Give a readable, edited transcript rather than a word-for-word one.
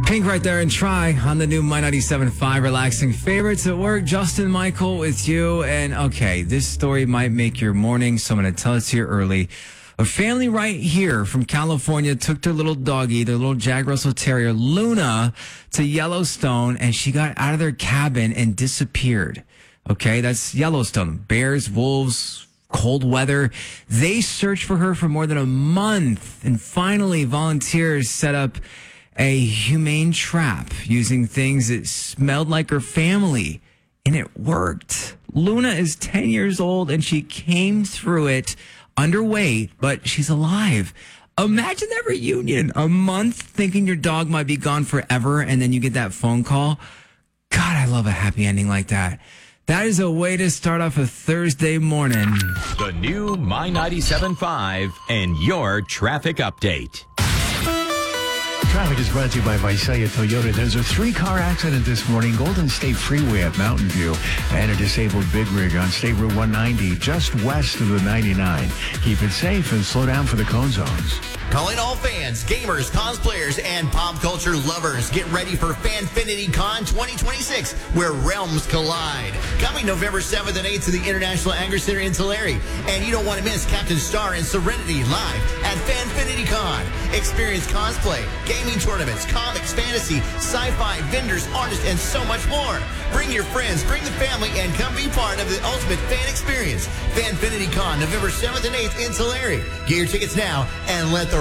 Pink right there and Try on the new My 97.5 Relaxing Favorites at Work. Justin Michael with you. And okay, this story might make your morning, so I'm going to tell it to you early. A family right here from California took their little doggie, their little Jack Russell Terrier, Luna, to Yellowstone, and she got out of their cabin and disappeared. Okay, that's Yellowstone. Bears, wolves, cold weather. They searched for her for more than a month, and finally volunteers set up a humane trap using things that smelled like her family, and it worked. Luna is 10 years old, and she came through it underweight, but she's alive. Imagine that reunion, a month thinking your dog might be gone forever, and then you get that phone call. God, I love a happy ending like that. That is a way to start off a Thursday morning. The new My 97.5 and your traffic update. Traffic is brought to you by Visalia Toyota. There's a 3-car accident this morning, Golden State Freeway at Mountain View, and a disabled big rig on State Route 190, just west of the 99. Keep it safe and slow down for the cone zones. Calling all fans, gamers, cosplayers, and pop culture lovers. Get ready for Fanfinity Con 2026, where realms collide. Coming November 7th and 8th to the International Anger Center in Tulare. And you don't want to miss Captain Star and Serenity live at Fanfinity Con. Experience cosplay, gaming tournaments, comics, fantasy, sci-fi, vendors, artists, and so much more. Bring your friends, bring the family, and come be part of the ultimate fan experience. Fanfinity Con, November 7th and 8th in Tulare. Get your tickets now and let the